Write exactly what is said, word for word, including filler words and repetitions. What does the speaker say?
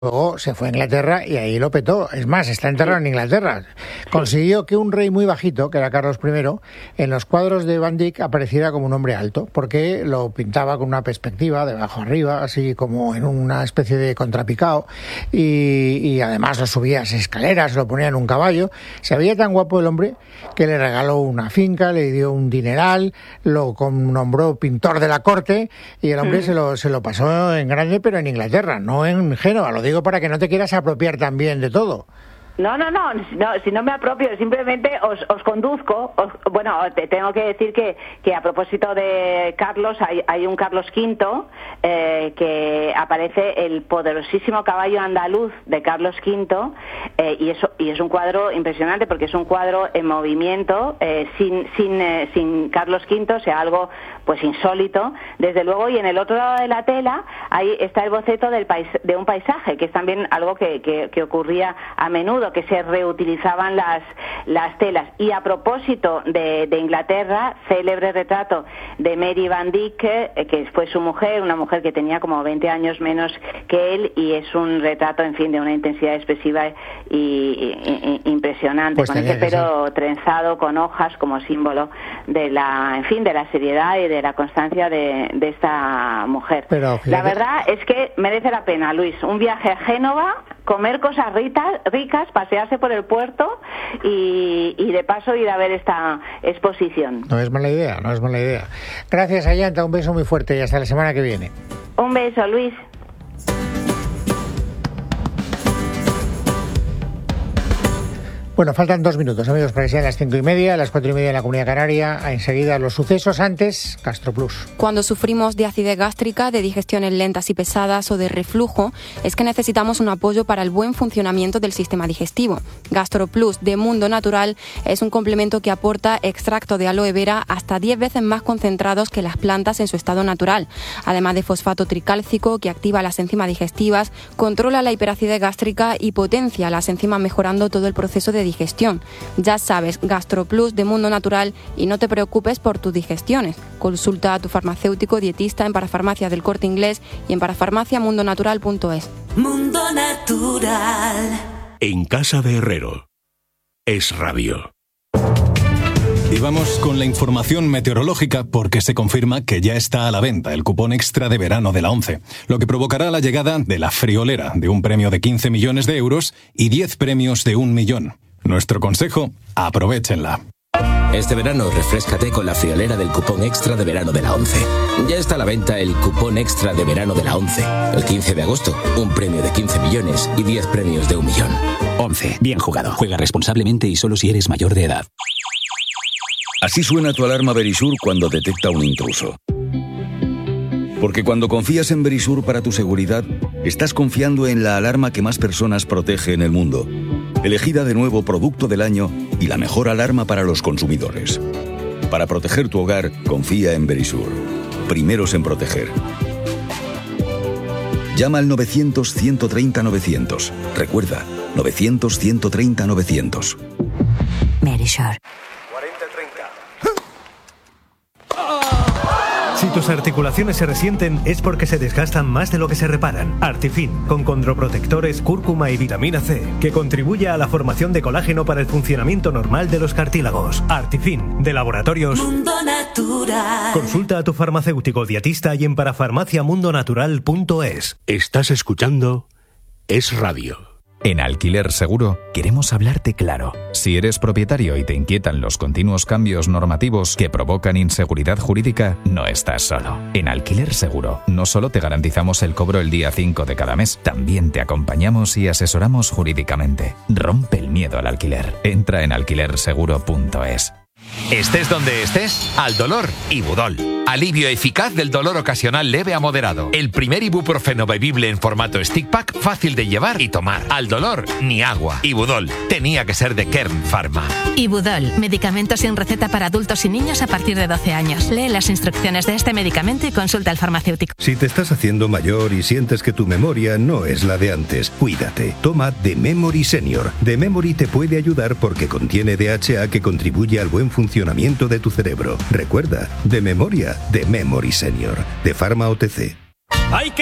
Luego se fue a Inglaterra y ahí lo petó. Es más, está enterrado en Inglaterra. Consiguió que un rey muy bajito, que era Carlos primero, en los cuadros de Van Dyck apareciera como un hombre alto, porque lo pintaba con una perspectiva de abajo arriba, así como en una especie de contrapicado, y, y además lo subía a las escaleras, lo ponía en un caballo. Se veía tan guapo el hombre que le regaló una finca, le dio un dineral, lo nombró pintor de la corte, y el hombre mm. se lo se lo pasó en grande, pero en Inglaterra, no en Génova. Lo digo para que no te quieras apropiar también de todo. No, no, no, no, si no me apropio, simplemente os, os conduzco. Os, bueno, te tengo que decir que, que a propósito de Carlos, hay, hay un Carlos quinto eh, que aparece el poderosísimo caballo andaluz de Carlos quinto eh, y, eso, y es un cuadro impresionante porque es un cuadro en movimiento, eh, sin, sin, eh, sin Carlos quinto, o sea, algo pues insólito, desde luego, y en el otro lado de la tela ahí está el boceto del pais, de un paisaje, que es también algo que, que, que ocurría a menudo, que se reutilizaban las, las telas. Y a propósito de, de Inglaterra, célebre retrato de Mary Van Dyck, eh, que fue su mujer, una mujer que tenía como veinte años menos que él, y es un retrato, en fin, de una intensidad expresiva y, y, y impresionante, pues con ese pelo sí. trenzado con hojas como símbolo de la, en fin, de la seriedad y de la constancia de, de esta mujer. Pero, la verdad es que merece la pena, Luis, un viaje a Génova, comer cosas ricas, ricas, pasearse por el puerto y, y de paso ir a ver esta exposición. No es mala idea, no es mala idea. Gracias, Ayanta, un beso muy fuerte y hasta la semana que viene. Un beso, Luis. Bueno, faltan dos minutos, amigos, para que sean las cinco y media, las cuatro y media en la Comunidad Canaria. Enseguida los sucesos, antes GastroPlus. Cuando sufrimos de acidez gástrica, de digestiones lentas y pesadas o de reflujo, es que necesitamos un apoyo para el buen funcionamiento del sistema digestivo. GastroPlus de Mundo Natural es un complemento que aporta extracto de aloe vera hasta diez veces más concentrados que las plantas en su estado natural. Además de fosfato tricálcico, que activa las enzimas digestivas, controla la hiperacidez gástrica y potencia las enzimas, mejorando todo el proceso de digestión. Ya sabes, GastroPlus de Mundo Natural, y no te preocupes por tus digestiones. Consulta a tu farmacéutico dietista en Parafarmacia del Corte Inglés y en parafarmacia mundo natural punto es. Mundo Natural. En casa de Herrero. Es radio. Y vamos con la información meteorológica, porque se confirma que ya está a la venta el cupón extra de verano de la ONCE, lo que provocará la llegada de la friolera de un premio de quince millones de euros y diez premios de un millón. Nuestro consejo, aprovéchenla. Este verano refréscate con la friolera del cupón extra de verano de la ONCE. Ya está a la venta el cupón extra de verano de la ONCE. El quince de agosto, un premio de quince millones y diez premios de un millón. ONCE, bien jugado. Juega responsablemente y solo si eres mayor de edad. Así suena tu alarma Verisur cuando detecta un intruso. Porque cuando confías en Verisur para tu seguridad, estás confiando en la alarma que más personas protege en el mundo. Elegida de nuevo Producto del Año y la mejor alarma para los consumidores. Para proteger tu hogar, confía en Verisur. Primeros en proteger. Llama al novecientos, ciento treinta, novecientos. Recuerda, novecientos, ciento treinta, novecientos. Verisur. Si tus articulaciones se resienten es porque se desgastan más de lo que se reparan. Artifin, con condroprotectores, cúrcuma y vitamina C, que contribuye a la formación de colágeno para el funcionamiento normal de los cartílagos. Artifin, de Laboratorios Mundo Natural. Consulta a tu farmacéutico dietista y en parafarmacia mundo natural punto es. Estás escuchando Es Radio. En Alquiler Seguro queremos hablarte claro. Si eres propietario y te inquietan los continuos cambios normativos que provocan inseguridad jurídica, no estás solo. En Alquiler Seguro no solo te garantizamos el cobro el día cinco de cada mes, también te acompañamos y asesoramos jurídicamente. Rompe el miedo al alquiler. Entra en alquiler seguro punto es. Estés donde estés, al dolor, Ibudol. Alivio eficaz del dolor ocasional leve a moderado. El primer ibuprofeno bebible en formato stick pack, fácil de llevar y tomar. Al dolor, ni agua. Ibudol. Tenía que ser de Kern Pharma. Ibudol. Medicamento sin receta para adultos y niños a partir de doce años. Lee las instrucciones de este medicamento y consulta al farmacéutico. Si te estás haciendo mayor y sientes que tu memoria no es la de antes, cuídate. Toma The Memory Senior. The Memory te puede ayudar porque contiene D H A que contribuye al buen funcionamiento de tu cerebro. Recuerda, de memoria, The Memory Senior, de Pharma O T C. ¡Hay que